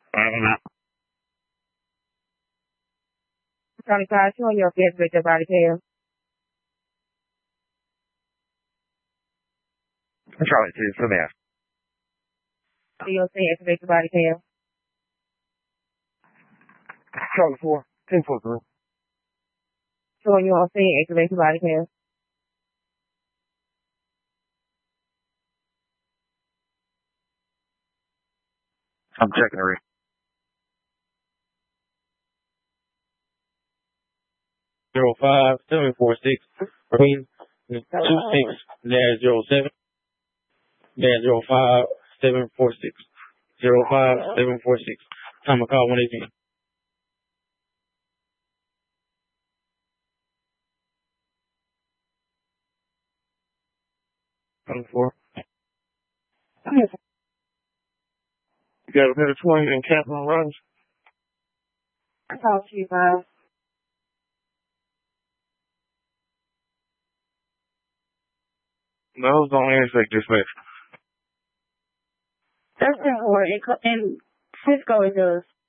Charlie 5, show your face with your body cam. Charlie 2, for there. Show your face with your body cam. Charlie 4, 10-4 Show your face activate your body cam. I'm checking the ring. 05746 between 26-07 -05746 05746. Time to call 118. Four. You got a minute 20 and Catherine runs. I call you 5. No, don't answer, just miss. That's not what in Cisco it does.